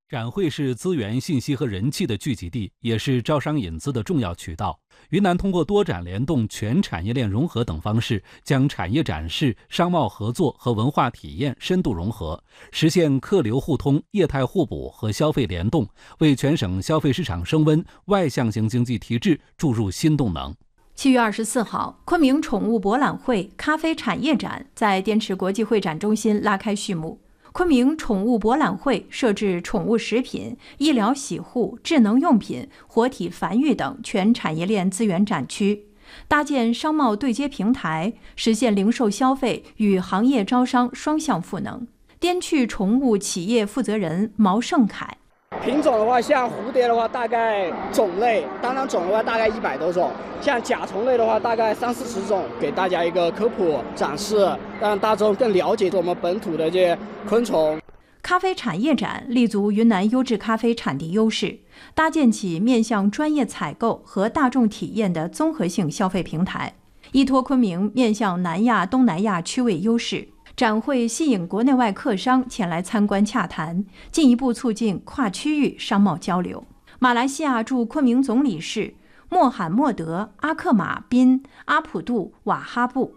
展会是资源、信息和人气的聚集地，也是招商引资的重要渠道。云南通过多展联动、全产业链融合等方式，将产业展示、商贸合作和文化体验深度融合，实现客流互通、业态互补和消费联动，为全省消费市场升温、外向型经济提质注入新动能。 7月24号，昆明宠物博览会咖啡产业展在滇池国际会展中心拉开序幕。昆明宠物博览会设置宠物食品、医疗洗护、智能用品、活体繁育等全产业链资源展区，搭建商贸对接平台，实现零售消费与行业招商双向赋能。滇趣宠物企业负责人毛胜凯： 品种的话，像蝴蝶的话，大概种类，当然种的话大概100多种，像甲虫类的话，大概30-40种，给大家一个科普展示，让大众更了解我们本土的这些昆虫。 咖啡产业展立足云南优质咖啡产地优势，搭建起面向专业采购和大众体验的综合性消费平台，依托昆明面向南亚、东南亚区位优势。展会吸引国内外客商前来参观洽谈，进一步促进跨区域商贸交流。马来西亚驻昆明总领事莫罕默德·阿克马宾·阿普杜瓦哈布：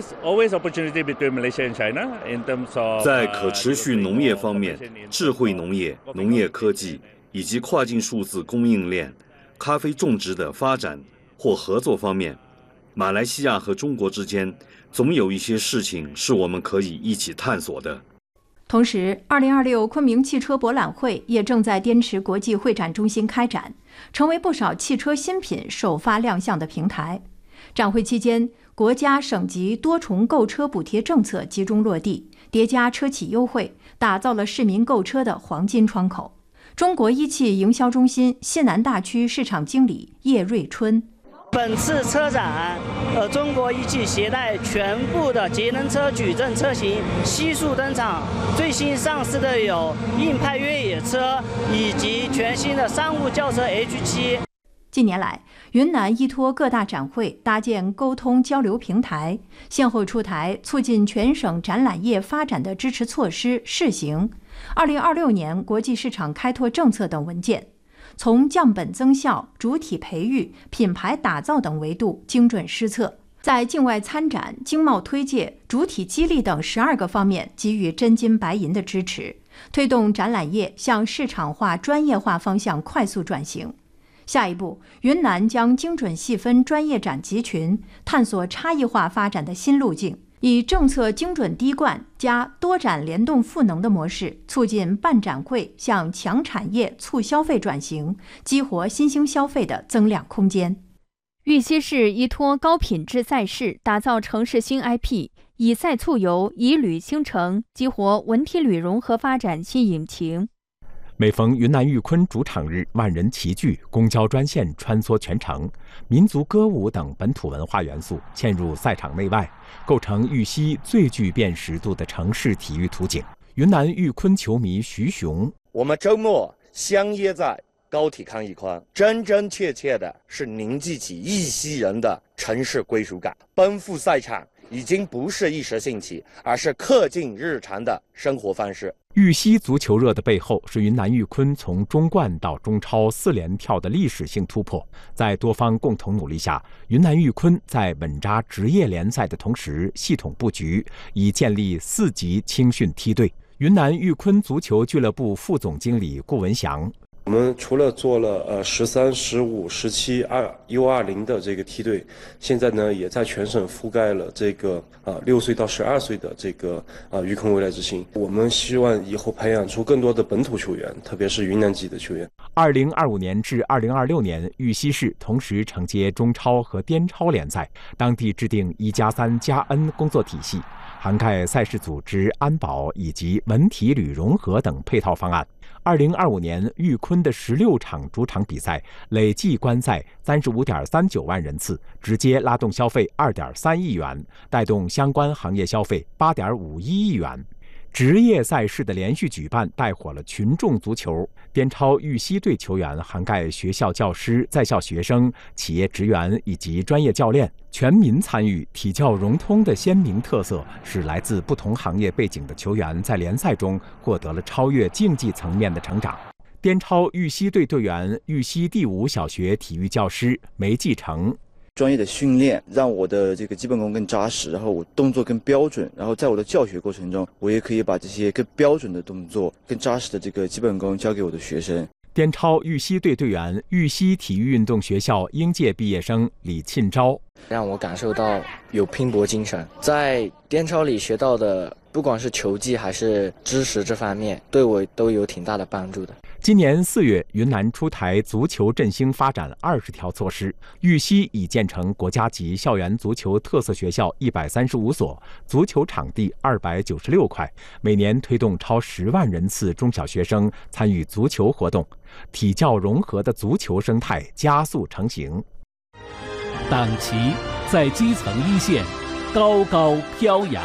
在可持续农业方面，智慧农业、农业科技以及跨境数字供应链、咖啡种植的发展或合作方面，马来西亚和中国之间总有一些事情是我们可以一起探索的。 同时，2026昆明汽车博览会也正在滇池国际会展中心开展，成为不少汽车新品首发亮相的平台。展会期间，国家省级多重购车补贴政策集中落地，叠加车企优惠，打造了市民购车的黄金窗口。中国一汽营销中心西南大区市场经理叶瑞春： 本次车展，中国一汽携带全部的节能车矩阵车型悉数登场。最新上市的有硬派越野车以及全新的商务轿车 H7。 近年来，云南依托各大展会搭建沟通交流平台，先后出台促进全省展览业发展的支持措施试行、2026年国际市场开拓政策等文件。从降本增效、主体培育、品牌打造等维度精准施策，在境外参展、经贸推介、主体激励等12个方面给予真金白银的支持，推动展览业向市场化、专业化方向快速转型。下一步，云南将精准细分专业展集群，探索差异化发展的新路径，以政策精准滴灌加多展联动赋能的模式，促进办展会向强产业促消费转型，激活新兴消费的增量空间。 玉溪市依托高品质赛事，打造城市新 IP， 以赛促游，以旅兴城，激活文体旅融合发展新引擎。 每逢云南玉昆主场日，万人齐聚，公交专线穿梭全城，民族歌舞等本土文化元素嵌入赛场内外，构成玉溪最具辨识度的城市体育图景。云南玉昆球迷徐雄： 我们周末相约在高体康一宽，真真切切的是凝聚起玉溪人的城市归属感。奔赴赛场已经不是一时兴起，而是刻进日常的生活方式。 玉溪足球热的背后是云南玉昆从中冠到中超4连跳的历史性突破。在多方共同努力下，云南玉昆在稳扎职业联赛的同时，系统布局，已建立4级青训梯队。云南玉昆足球俱乐部副总经理顾文祥： 我们除了做了13、15、17、U20的这个梯队，现在呢也在全省覆盖了这个6岁到12岁的这个玉昆未来之星。我们希望以后培养出更多的本土球员，特别是云南籍的球员。 2025年至2026年，玉溪市同时承接中超和滇超联赛，当地制定1+3+N 工作体系，涵盖赛事组织、安保以及文体旅融合等配套方案。2025年，玉昆的16场主场比赛累计观赛35.39万人次，直接拉动消费2.3亿元，带动相关行业消费8.51亿元。职业赛事的连续举办带火了群众足球。滇超玉溪队球员涵盖学校教师、在校学生、企业职员以及专业教练，全民参与、体教融通的鲜明特色，使来自不同行业背景的球员在联赛中获得了超越竞技层面的成长。 滇超玉溪队队员、玉溪第5小学体育教师梅继成。 专业的训练让我的这个基本功更扎实，然后我动作更标准，然后在我的教学过程中，我也可以把这些更标准的动作、更扎实的这个基本功教给我的学生。 滇超玉溪队队员、玉溪体育运动学校应届毕业生李沁钊， 让我感受到有拼搏精神。在滇超里学到的，不管是球技还是知识这方面，对我都有挺大的帮助的。 今年4月，云南出台足球振兴发展20条措施，玉溪已建成国家级校园足球特色学校135所，足球场地296块，每年推动超10万人次中小学生参与足球活动，体教融合的足球生态加速成型。 党旗在基层一线高高飘扬。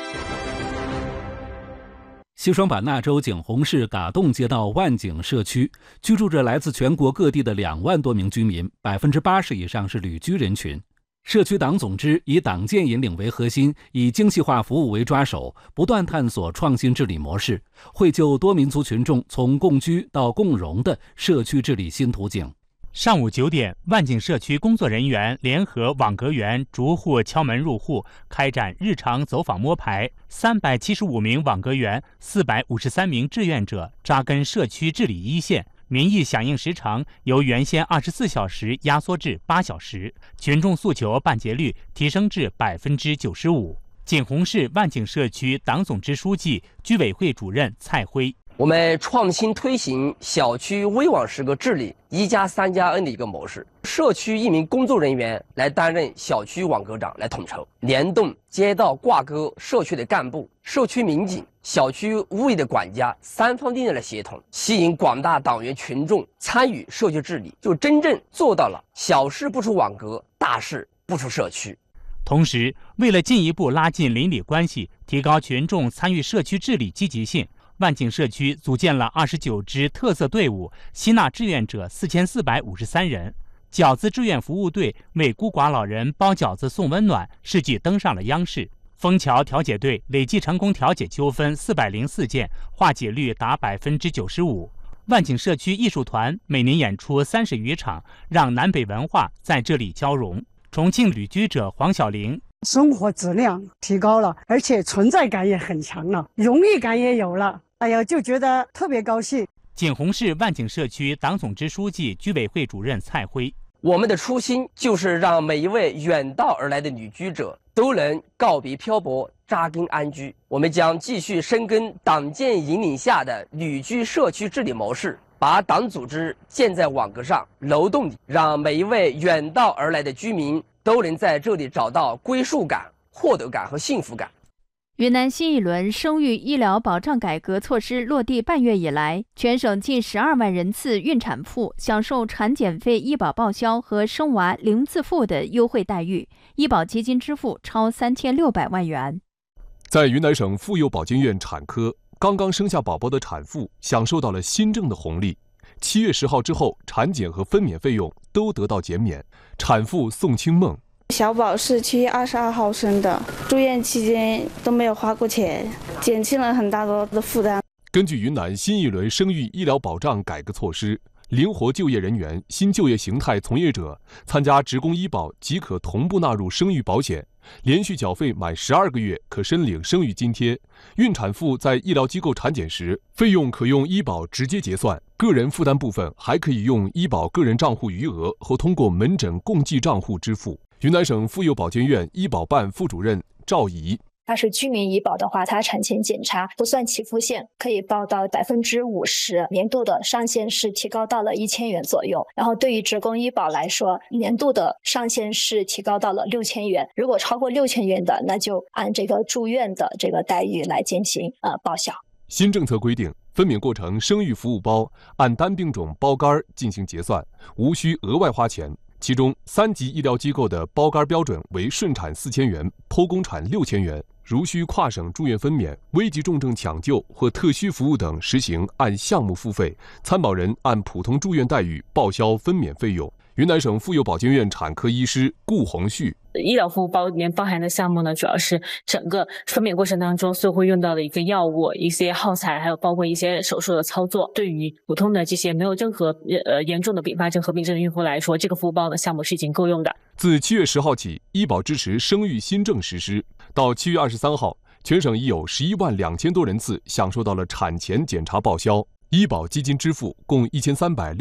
西双版纳州景洪市嘎洞街道万景社区居住着来自全国各地的2万多名居民，80%以上是旅居人群。社区党总支以党建引领为核心，以精细化服务为抓手，不断探索创新治理模式，绘就多民族群众从共居到共荣的社区治理新图景。 上午9点，万景社区工作人员联合网格员逐户敲门入户，开展日常走访摸排。375名网格员、453名志愿者扎根社区治理一线，民意响应时长由原先24小时压缩至8小时，群众诉求办结率提升至95%。景洪市万景社区党总支书记、居委会主任蔡辉。 我们创新推行小区微网式个治理1+3+N 的一个模式，社区1名工作人员来担任小区网格长来统筹，联动街道挂钩社区的干部、社区民警、小区物业的管家3方面的协同，吸引广大党员群众参与社区治理，就真正做到了小事不出网格，大事不出社区。 同时，为了进一步拉近邻里关系，提高群众参与社区治理积极性，万景社区组建了29支特色队伍，吸纳志愿者4453人。饺子志愿服务队为孤寡老人包饺子送温暖，事迹登上了央视。枫桥调解队累计成功调解纠纷404件，化解率达95%。万景社区艺术团每年演出30余场，让南北文化在这里交融。重庆旅居者黄小玲。 生活质量提高了，而且存在感也很强了，荣誉感也有了，哎呀，就觉得特别高兴。 景洪市万景社区党总支书记、居委会主任蔡辉， 我们的初心就是让每一位远道而来的旅居者都能告别漂泊，扎根安居。我们将继续深耕党建引领下的旅居社区治理模式，把党组织建在网格上、楼栋里，让每一位远道而来的居民都能在这里找到归属感、获得感和幸福感。 云南新一轮生育医疗保障改革措施落地半月以来，全省近12万人次孕产妇享受产检费医保报销和生娃零自付的优惠待遇，医保基金支付超3600万元。 在云南省妇幼保健院产科，刚刚生下宝宝的产妇享受到了新政的红利。7月10号之后，产检和分娩费用都得到减免。产妇宋清梦。 小宝是7月22号生的，住院期间都没有花过钱，减轻了很大的负担。 根据云南新一轮生育医疗保障改革措施，灵活就业人员、新就业形态从业者参加职工医保即可同步纳入生育保险，连续缴费满12个月可申领生育津贴。孕产妇在医疗机构产检时，费用可用医保直接结算，个人负担部分还可以用医保个人账户余额或通过门诊共济账户支付。云南省妇幼保健院医保办副主任赵怡。 它是居民医保的话，它产前检查不算起付线，可以报到50%，年度的上限是提高到了1000元左右。然后对于职工医保来说，年度的上限是提高到了6000元。如果超过6000元的，那就按这个住院的这个待遇来进行报销。 新政策规定，分娩过程生育服务包按单病种包干进行结算，无需额外花钱。其中3级医疗机构的包干标准为顺产4000元，剖宫产6000元。如需跨省住院分娩、危急重症抢救或特需服务等，实行按项目付费，参保人按普通住院待遇报销分娩费用。 云南省妇幼保健院产科医师顾红旭。 医疗服务包里面包含的项目呢，主要是整个分娩过程当中所会用到的一个药物、一些耗材，还有包括一些手术的操作。对于普通的这些没有任何严重的并发症、合并症的孕妇来说，这个服务包的项目是已经够用的。 自7月10号起，医保支持生育新政实施，到7月23号，全省已有11万2000多人次享受到了产前检查报销，医保基金支付共1360